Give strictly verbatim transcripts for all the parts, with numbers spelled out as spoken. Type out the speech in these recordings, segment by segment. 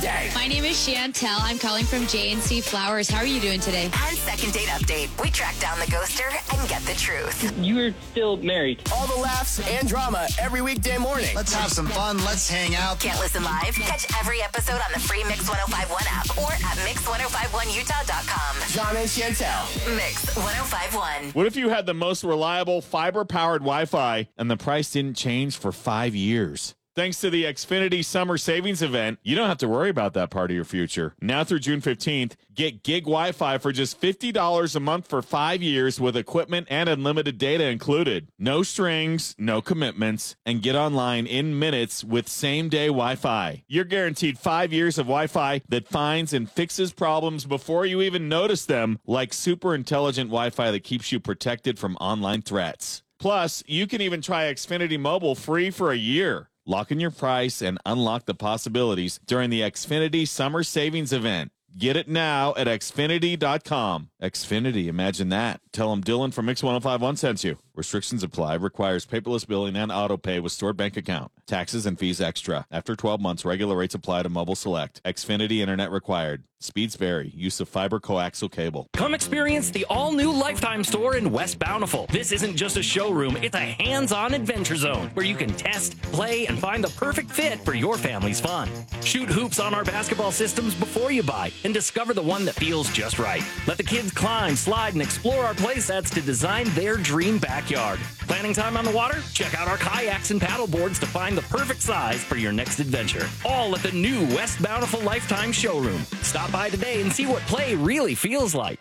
day. My name is Chantel. I'm calling from J and C Flowers. How are you doing today? And Second Date Update. We track down the ghoster and get the truth. You are still married. All the laughs and drama every weekday morning. Let's have some fun. Let's hang out. Can't listen live? Catch every episode on the free Mix ten fifty-one app or at mix ten fifty-one utah dot com. John and Chantel. Mix ten fifty-one. What if you had the most reliable fiber-powered Wi-Fi and the price didn't change for five years? Thanks to the Xfinity Summer Savings Event, you don't have to worry about that part of your future. Now through June fifteenth, get gig Wi-Fi for just fifty dollars a month for five years with equipment and unlimited data included. No strings, no commitments, and get online in minutes with same-day Wi-Fi. You're guaranteed five years of Wi-Fi that finds and fixes problems before you even notice them, like super intelligent Wi-Fi that keeps you protected from online threats. Plus, you can even try Xfinity Mobile free for a year. Lock in your price and unlock the possibilities during the Xfinity Summer Savings Event. Get it now at Xfinity dot com. Xfinity, imagine that. Tell them Dylan from Mix ten fifty-one sent you. Restrictions apply. Requires paperless billing and auto pay with stored bank account. Taxes and fees extra. After twelve months, regular rates apply to mobile select. Xfinity internet required. Speeds vary. Use of fiber coaxial cable. Come experience the all-new Lifetime store in West Bountiful. This isn't just a showroom. It's a hands-on adventure zone where you can test, play, and find the perfect fit for your family's fun. Shoot hoops on our basketball systems before you buy and discover the one that feels just right. Let the kids climb, slide, and explore our play sets to design their dream backyard. Planning time on the water? Check out our kayaks and paddle boards to find the perfect size for your next adventure. All at the new West Bountiful Lifetime showroom. Stop by today and see what play really feels like.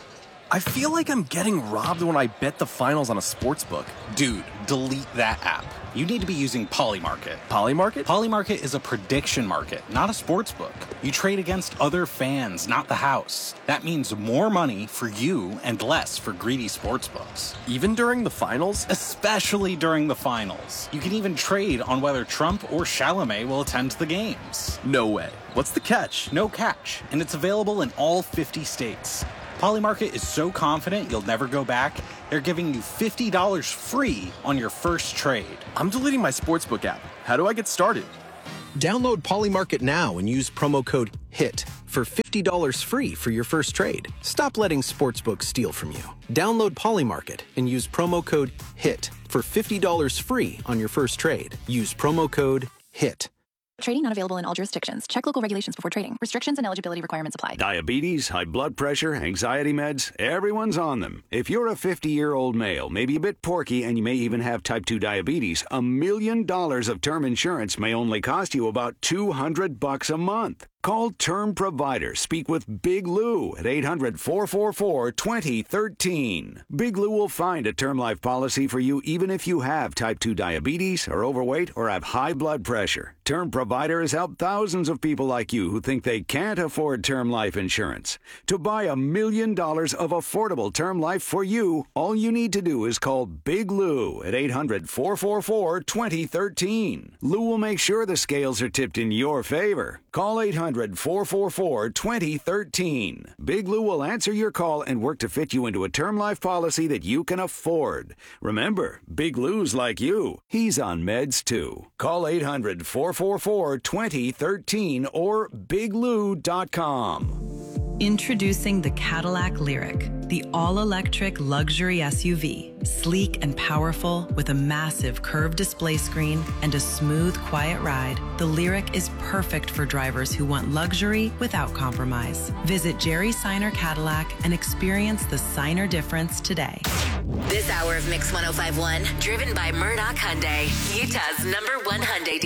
I feel like I'm getting robbed when I bet the finals on a sports book. Dude, delete that app. You need to be using Polymarket. Polymarket? Polymarket is a prediction market, not a sports book. You trade against other fans, not the house. That means more money for you and less for greedy sports books. Even during the finals? Especially during the finals. You can even trade on whether Trump or Chalamet will attend the games. No way. What's the catch? No catch, and it's available in all fifty states. Polymarket is so confident you'll never go back, they're giving you fifty dollars free on your first trade. I'm deleting my sportsbook app. How do I get started? Download Polymarket now and use promo code HIT for fifty dollars free for your first trade. Stop letting sportsbooks steal from you. Download Polymarket and use promo code HIT for fifty dollars free on your first trade. Use promo code HIT. Trading not available in all jurisdictions. Check local regulations before trading. Restrictions and eligibility requirements apply. Diabetes, high blood pressure, anxiety meds, everyone's on them. If you're a fifty-year-old male, maybe a bit porky, and you may even have type two diabetes, a million dollars of term insurance may only cost you about two hundred bucks a month. Call Term Provider. Speak with Big Lou at eight hundred, four four four, two zero one three. Big Lou will find a term life policy for you even if you have type two diabetes, are overweight, or have high blood pressure. Term Provider has helped thousands of people like you who think they can't afford term life insurance. To buy a million dollars of affordable term life for you, all you need to do is call Big Lou at eight hundred, four four four, two zero one three. Lou will make sure the scales are tipped in your favor. Call eight hundred, four four four, two zero one three. Big Lou will answer your call and work to fit you into a term life policy that you can afford. Remember, Big Lou's like you. He's on meds too. Call eight hundred, four four four, two zero one three or big lou dot com. Introducing the Cadillac Lyriq, the all-electric luxury S U V. Sleek and powerful with a massive curved display screen and a smooth, quiet ride, the Lyriq is perfect for drivers who want luxury without compromise. Visit Jerry Seiner Cadillac and experience the Seiner difference today. This hour of Mix ten fifty-one, driven by Murdoch Hyundai, Utah's number one Hyundai dealer.